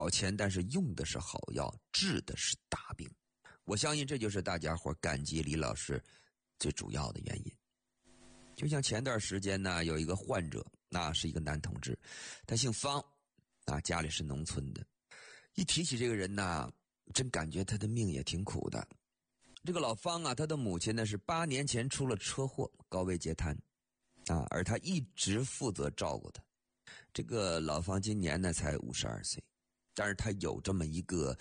钱，但是用的是好药，治的是大病。我相信这就是大家伙感激李老师最主要的原因。就像前段时间呢，有一个患者，那是一个男同志，他姓方，家里是农村的。一提起这个人呢，真感觉他的命也挺苦的。这个老方他的母亲呢是8年前出了车祸，高位截瘫，而他一直负责照顾他。这个老方今年呢才52岁，但是他有这么一个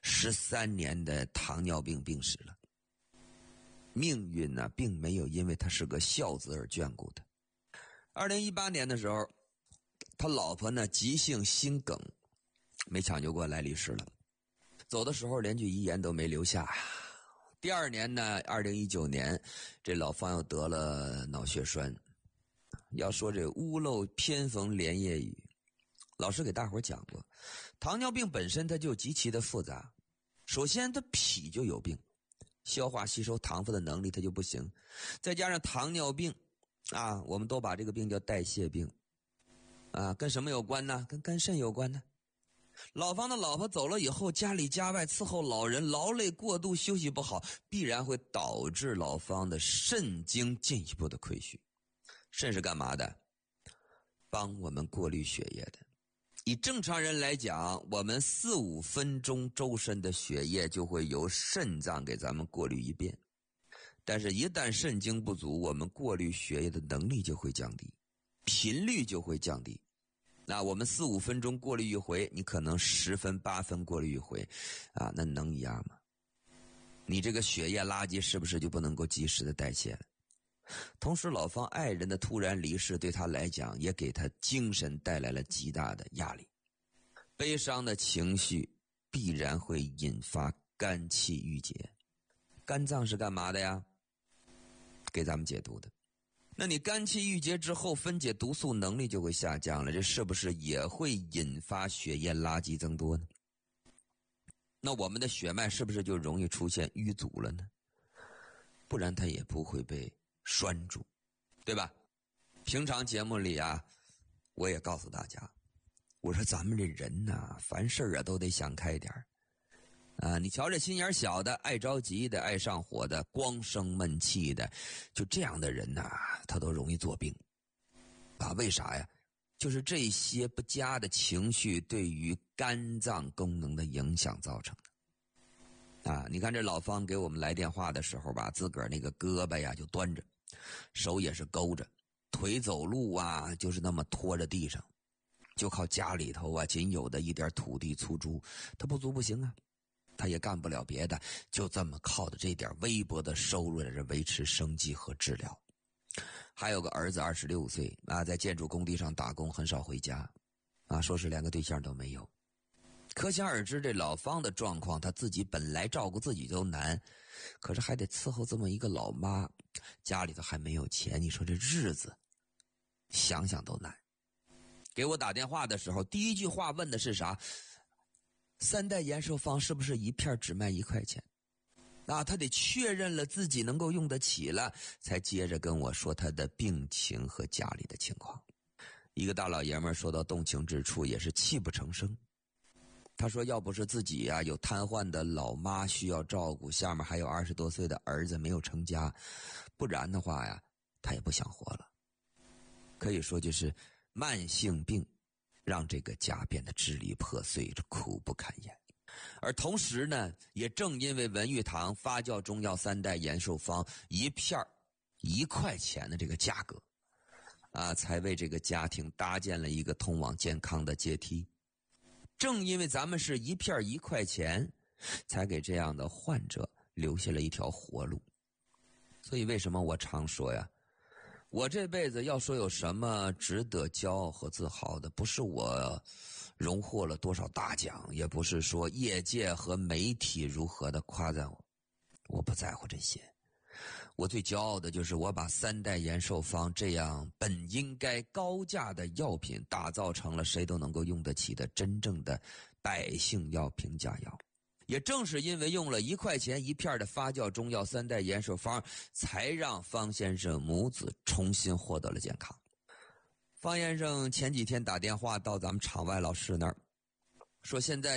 13年的糖尿病病史了。命运呢并没有因为他是个孝子而眷顾他。2018年的时候，他老婆呢急性心梗，没抢救过来离世了。走的时候连句遗言都没留下。第二年呢，2019年，这老方又得了脑血栓。要说这屋漏偏逢连夜雨，老师给大伙讲过，糖尿病本身它就极其的复杂。首先它脾就有病，消化吸收糖分的能力它就不行，再加上糖尿病我们都把这个病叫代谢病跟什么有关呢？跟肝肾有关呢。老方的老婆走了以后，家里家外伺候老人，劳累过度，休息不好，必然会导致老方的肾经进一步的亏虚。肾是干嘛的？帮我们过滤血液的。以正常人来讲，我们4-5分钟周身的血液就会由肾脏给咱们过滤一遍。但是一旦肾经不足，我们过滤血液的能力就会降低，频率就会降低。那我们4-5分钟过滤一回，你可能10分8分过滤一回那能一样吗？你这个血液垃圾是不是就不能够及时的代谢了？同时老方爱人的突然离世对他来讲也给他精神带来了极大的压力。悲伤的情绪必然会引发肝气郁结。肝脏是干嘛的呀？给咱们解毒的。那你肝气郁结之后，分解毒素能力就会下降了，这是不是也会引发血液垃圾增多呢？那我们的血脉是不是就容易出现淤阻了呢？不然它也不会被拴住，对吧？平常节目里我也告诉大家，我说咱们这人凡事都得想开点你瞧这心眼小的，爱着急的，爱上火的，光生闷气的，就这样的人他都容易作病为啥呀？就是这些不佳的情绪对于肝脏功能的影响造成的你看这老方给我们来电话的时候自个儿那个胳膊就端着，手也是勾着，腿走路就是那么拖着地上，就靠家里头仅有的一点土地粗猪，他不足不行他也干不了别的，就这么靠着这点微薄的收入在这维持生计和治疗。还有个儿子26岁在建筑工地上打工，很少回家说是连个对象都没有。可想而知，这老方的状况，他自己本来照顾自己都难，可是还得伺候这么一个老妈，家里头还没有钱，你说这日子想想都难。给我打电话的时候，第一句话问的是啥？3代延寿方是不是一片只卖1块钱？他得确认了自己能够用得起了，才接着跟我说他的病情和家里的情况。一个大老爷们说到动情之处也是泣不成声。他说要不是自己有瘫痪的老妈需要照顾，下面还有20多岁的儿子没有成家，不然的话他也不想活了。可以说就是慢性病让这个家变得支离破碎，这苦不堪言。而同时呢，也正因为文玉堂发酵中药3代延寿方一片1块钱的这个价格才为这个家庭搭建了一个通往健康的阶梯。正因为咱们是一片1块钱，才给这样的患者留下了一条活路。所以为什么我常说我这辈子要说有什么值得骄傲和自豪的，不是我荣获了多少大奖，也不是说业界和媒体如何的夸赞我不在乎这些。我最骄傲的就是我把3代延寿方这样本应该高价的药品打造成了谁都能够用得起的真正的百姓药平价药。也正是因为用了1块钱一片的发酵中药3代延寿方，才让方先生母子重新获得了健康。方先生前几天打电话到咱们场外老师那儿， 说现在